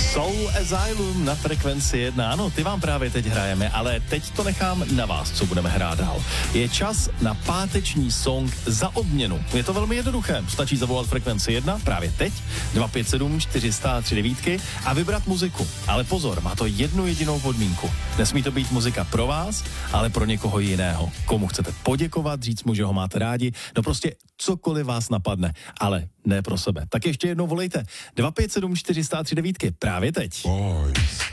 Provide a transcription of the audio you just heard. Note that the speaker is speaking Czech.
Soul Asylum na Frekvenci 1. Ano, ty vám právě teď hrajeme, ale teď to nechám na vás, co budeme hrát dál. Je čas na páteční song za odměnu. Je to velmi jednoduché. Stačí zavolat Frekvenci 1 právě teď 257 439 a vybrat muziku. Ale pozor, má to jednu jedinou podmínku. Nesmí to být muzika pro vás, ale pro někoho jiného. Komu chcete poděkovat, říct mu, že ho máte rádi, no prostě cokoliv vás napadne, ale ne pro sebe. Tak ještě jednou volejte 257 439 právě teď. Boys.